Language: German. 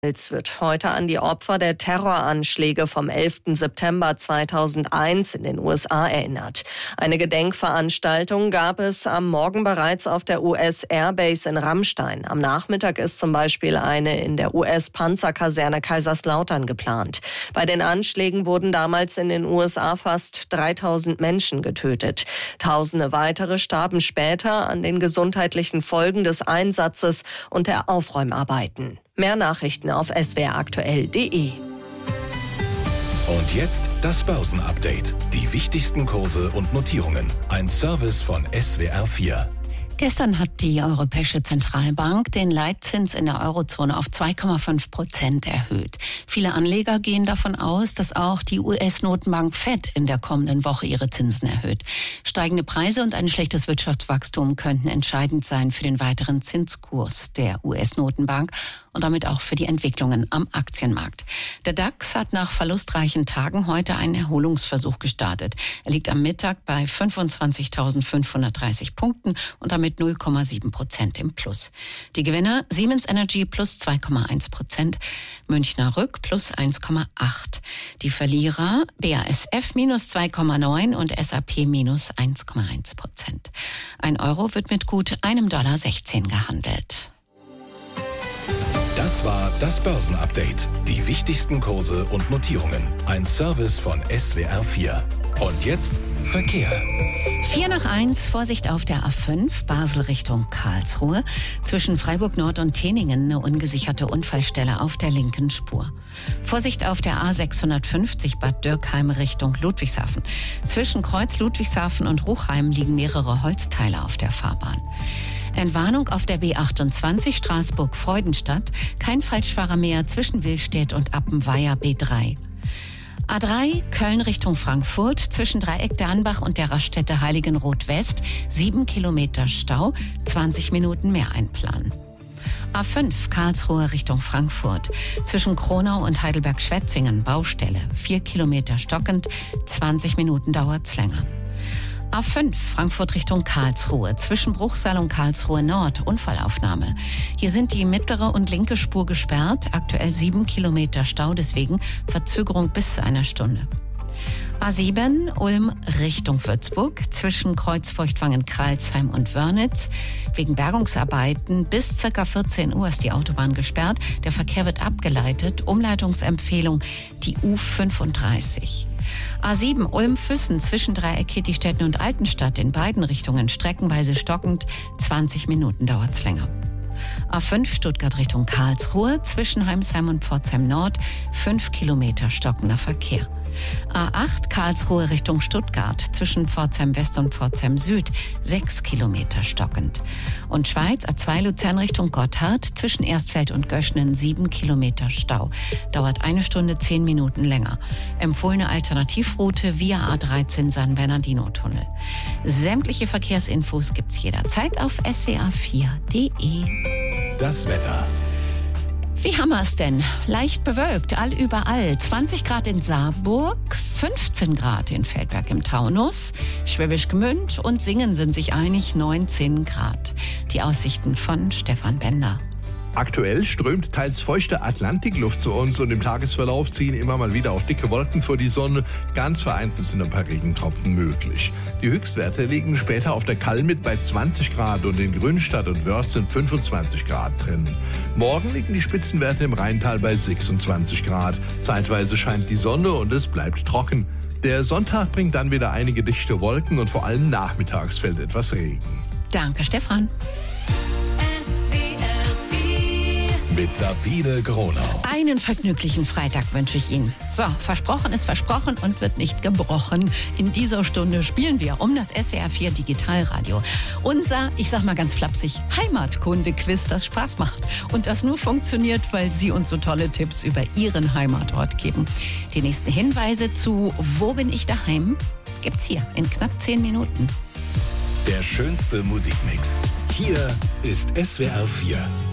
Es wird heute an die Opfer der Terroranschläge vom 11. September 2001 in den USA erinnert. Eine Gedenkveranstaltung gab es am Morgen bereits auf der US-Airbase in Ramstein. Am Nachmittag ist zum Beispiel eine in der US-Panzerkaserne Kaiserslautern geplant. Bei den Anschlägen wurden damals in den USA fast 3000 Menschen getötet. Tausende weitere starben später an den gesundheitlichen Folgen des Einsatzes und der Aufräumarbeiten. Mehr Nachrichten auf swraktuell.de. Und jetzt das Börsenupdate. Die wichtigsten Kurse und Notierungen. Ein Service von SWR4. Gestern hat die Europäische Zentralbank den Leitzins in der Eurozone auf 2,5% erhöht. Viele Anleger gehen davon aus, dass auch die US-Notenbank Fed in der kommenden Woche ihre Zinsen erhöht. Steigende Preise und ein schlechtes Wirtschaftswachstum könnten entscheidend sein für den weiteren Zinskurs der US-Notenbank und damit auch für die Entwicklungen am Aktienmarkt. Der DAX hat nach verlustreichen Tagen heute einen Erholungsversuch gestartet. Er liegt am Mittag bei 25.530 Punkten und damit 0,7% im Plus. Die Gewinner Siemens Energy plus 2,1%, Münchner Rück plus 1,8%. Die Verlierer BASF minus 2,9% und SAP minus 1,1%. Ein Euro wird mit gut $1,16 gehandelt. Das war das Börsenupdate. Die wichtigsten Kurse und Notierungen. Ein Service von SWR4. Und jetzt Verkehr. 4:01, Vorsicht auf der A5, Basel Richtung Karlsruhe. Zwischen Freiburg Nord und Teningen eine ungesicherte Unfallstelle auf der linken Spur. Vorsicht auf der A650, Bad Dürkheim Richtung Ludwigshafen. Zwischen Kreuz Ludwigshafen und Ruchheim liegen mehrere Holzteile auf der Fahrbahn. Entwarnung auf der B28 Straßburg-Freudenstadt. Kein Falschfahrer mehr zwischen Willstedt und Appenweier B3. A3 Köln Richtung Frankfurt, zwischen Dreieck Dernbach und der Raststätte Heiligenroth West, 7 Kilometer Stau, 20 Minuten mehr einplanen. A5 Karlsruhe Richtung Frankfurt, zwischen Kronau und Heidelberg-Schwetzingen, Baustelle, 4 Kilometer stockend, 20 Minuten dauert's länger. A5 Frankfurt Richtung Karlsruhe, zwischen Bruchsal und Karlsruhe Nord, Unfallaufnahme. Hier sind die mittlere und linke Spur gesperrt, aktuell 7 Kilometer Stau, deswegen Verzögerung bis zu einer Stunde. A7 Ulm Richtung Würzburg, zwischen Kreuzfeuchtwangen-Kralsheim und Wörnitz. Wegen Bergungsarbeiten bis ca. 14 Uhr ist die Autobahn gesperrt. Der Verkehr wird abgeleitet. Umleitungsempfehlung die U35. A7 Ulm-Füssen zwischen Dreieck Kittistetten und Altenstadt in beiden Richtungen streckenweise stockend. 20 Minuten dauert's länger. A5 Stuttgart Richtung Karlsruhe, zwischen Heimsheim und Pforzheim Nord, 5 Kilometer stockender Verkehr. A8 Karlsruhe Richtung Stuttgart, zwischen Pforzheim West und Pforzheim Süd, 6 Kilometer stockend. Und Schweiz A2 Luzern Richtung Gotthard, zwischen Erstfeld und Göschnen, 7 Kilometer Stau. Dauert 1 Stunde 10 Minuten länger. Empfohlene Alternativroute via A13 San Bernardino-Tunnel. Sämtliche Verkehrsinfos gibt's jederzeit auf swr4.de. Das Wetter. Wie haben wir es denn? Leicht bewölkt, überall. 20 Grad in Saarburg, 15 Grad in Feldberg im Taunus, Schwäbisch Gmünd und Singen sind sich einig, 19 Grad. Die Aussichten von Stefan Bender. Aktuell strömt teils feuchte Atlantikluft zu uns und im Tagesverlauf ziehen immer mal wieder auch dicke Wolken vor die Sonne. Ganz vereinzelt sind ein paar Regentropfen möglich. Die Höchstwerte liegen später auf der Kalmit bei 20 Grad und in Grünstadt und Wörth sind 25 Grad drin. Morgen liegen die Spitzenwerte im Rheintal bei 26 Grad. Zeitweise scheint die Sonne und es bleibt trocken. Der Sonntag bringt dann wieder einige dichte Wolken und vor allem nachmittags fällt etwas Regen. Danke, Stefan. Mit Sabine Gronau. Einen vergnüglichen Freitag wünsche ich Ihnen. So, versprochen ist versprochen und wird nicht gebrochen. In dieser Stunde spielen wir um das SWR4 Digitalradio unser, ich sag mal ganz flapsig, Heimatkunde-Quiz, das Spaß macht. Und das nur funktioniert, weil Sie uns so tolle Tipps über Ihren Heimatort geben. Die nächsten Hinweise zu Wo bin ich daheim? Gibt's hier in knapp 10 Minuten. Der schönste Musikmix. Hier ist SWR4.